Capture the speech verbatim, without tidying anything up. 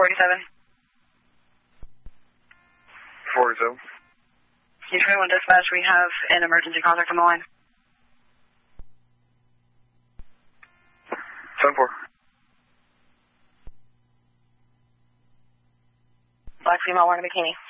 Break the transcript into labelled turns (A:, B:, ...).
A: forty-seven.
B: forty-seven.
A: U twenty-one dispatch, we have an emergency contact on the line.
B: seven four.
A: Black female wearing a bikini.